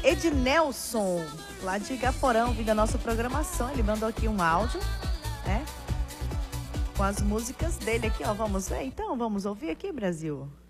Ednelson, lá de Igaporã, ouvindo a nossa programação. Ele mandou aqui um áudio, né? Com as músicas dele aqui, ó. Vamos ver? Então, vamos ouvir aqui, Brasil?